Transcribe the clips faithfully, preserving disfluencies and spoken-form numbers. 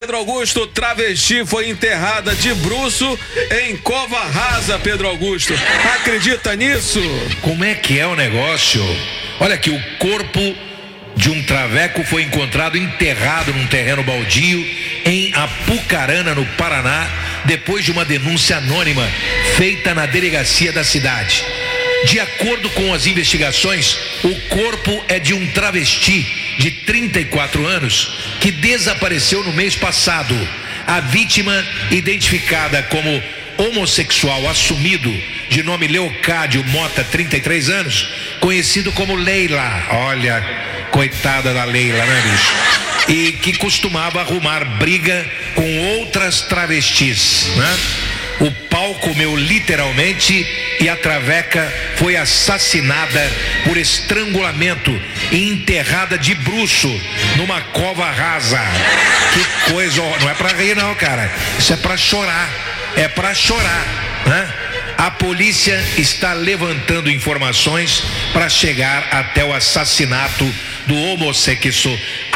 Pedro Augusto, travesti foi enterrada de bruço em cova rasa, Pedro Augusto. Acredita nisso? Como é que é o negócio? Olha aqui, o corpo de um traveco foi encontrado enterrado num terreno baldio em Apucarana, no Paraná, depois de uma denúncia anônima feita na delegacia da cidade. De acordo com as investigações, o corpo é de um travesti de trinta e quatro anos que desapareceu no mês passado. A vítima, identificada como homossexual assumido, de nome Leocádio Mota, trinta e três anos, conhecido como Leila. Olha, coitada da Leila, né, bicho? E que costumava arrumar briga com outras travestis, né? O pau comeu literalmente e a traveca foi assassinada por estrangulamento e enterrada de bruço numa cova rasa. Que coisa, não é pra rir não, cara. Isso é pra chorar, é pra chorar, né? A polícia está levantando informações para chegar até o assassinato do homossexual.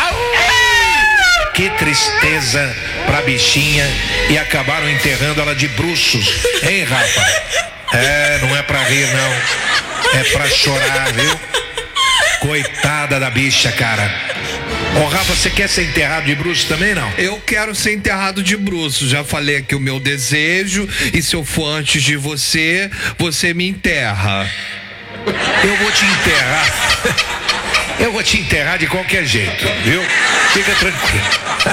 Que tristeza pra bichinha. E acabaram enterrando ela de bruços, hein, Rafa? É, não é pra rir não, é pra chorar, viu? Coitada da bicha, cara. Ô, Rafa, você quer ser enterrado de bruços também, não? Eu quero ser enterrado de bruços. Já falei aqui o meu desejo. E se eu for antes de você, você me enterra. Eu vou te enterrar. Eu vou te enterrar de qualquer jeito, viu? Fica tranquilo.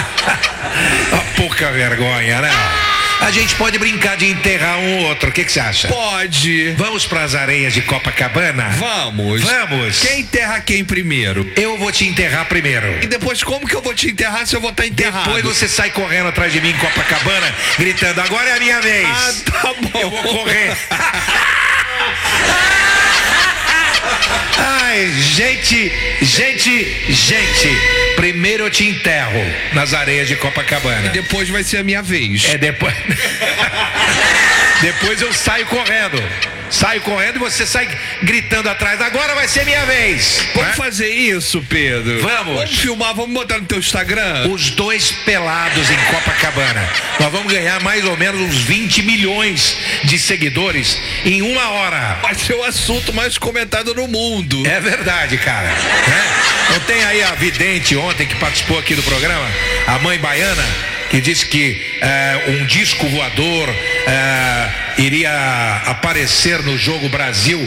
Pouca vergonha, né? A gente pode brincar de enterrar um ou outro. O que que você acha? Pode. Vamos pras areias de Copacabana? Vamos. Vamos. Quem enterra quem primeiro? Eu vou te enterrar primeiro. E depois como que eu vou te enterrar se eu vou estar enterrado? Depois você sai correndo atrás de mim em Copacabana, gritando, agora é a minha vez. Ah, tá bom. Eu vou correr. Ai, gente, gente, gente. Primeiro eu te enterro nas areias de Copacabana. E depois vai ser a minha vez. É depois. Depois eu saio correndo. Saio correndo e você sai gritando atrás. Agora vai ser minha vez. Vamos né? fazer isso, Pedro. Vamos. Vamos filmar, vamos botar no teu Instagram. Os dois pelados em Copacabana. Nós vamos ganhar mais ou menos uns vinte milhões de seguidores em uma hora. Vai ser o assunto mais comentado no mundo. É verdade, cara. Né? Não tem aí a vidente ontem que participou aqui do programa, a mãe baiana, que disse que é, um disco voador é, iria aparecer no jogo Brasil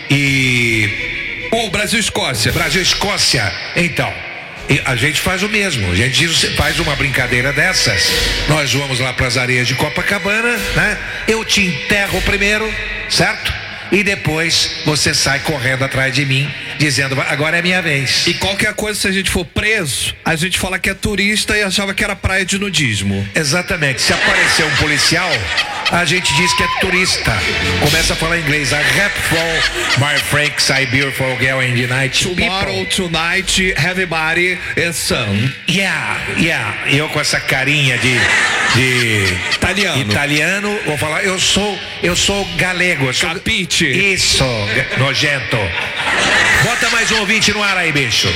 e... O Brasil-Escócia. Brasil-Escócia. Então, a gente faz o mesmo. A gente faz uma brincadeira dessas. Nós vamos lá para as areias de Copacabana, né? Eu te enterro primeiro, certo? E depois você sai correndo atrás de mim, dizendo, agora é minha vez. E qualquer coisa, se a gente for preso, a gente fala que é turista e achava que era praia de nudismo. Exatamente. Se aparecer um policial, a gente diz que é turista. Começa a falar inglês. I rap for my Frank Siberia for girl in the night. Tomorrow, people. Tonight, everybody is sun. Yeah, yeah. E eu com essa carinha de... de italiano. Italiano, vou falar, eu sou, eu sou galego. Eu sou... Capite. Isso, nojento. Bota mais um ouvinte no ar aí, bicho.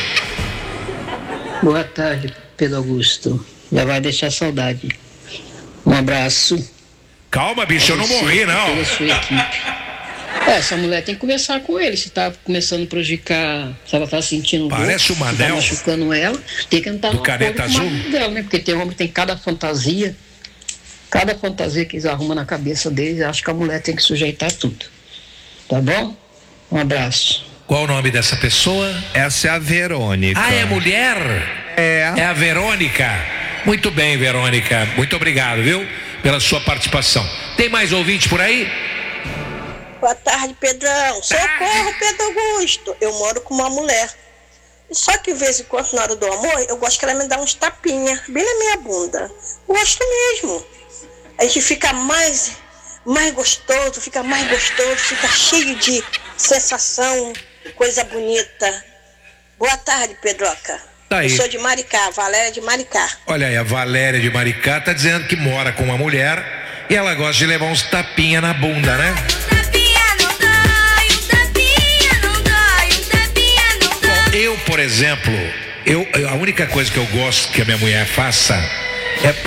Boa tarde, Pedro Augusto. Já vai deixar saudade. Um abraço. Calma, bicho, eu não morri, não. Toda a sua equipe. É, essa mulher tem que conversar com ele. Se tá começando a prejudicar, se ela tá sentindo parece dor, o Manel. Tá machucando ela, tem que entrar do no Caneta Azul dela, né? Porque tem homem que tem cada fantasia, cada fantasia que eles arrumam na cabeça deles. Acho que a mulher tem que sujeitar tudo. Tá bom? Um abraço. Qual o nome dessa pessoa? Essa é a Verônica. Ah, é mulher? É. É a Verônica. Muito bem, Verônica. Muito obrigado, viu? Pela sua participação. Tem mais ouvinte por aí? Boa tarde, Pedrão. Socorro, Pedro Augusto. Eu moro com uma mulher. Só que de vez em quando, na hora do amor, eu gosto que ela me dá uns tapinhas, bem na minha bunda. Gosto mesmo. A gente fica mais, mais gostoso, fica mais gostoso, fica cheio de sensação, coisa bonita. Boa tarde, Pedroca. Tá aí. Eu sou de Maricá, Valéria de Maricá. Olha aí, a Valéria de Maricá tá dizendo que mora com uma mulher e ela gosta de levar uns tapinha na bunda, né? Eu, por exemplo, eu, a única coisa que eu gosto que a minha mulher faça é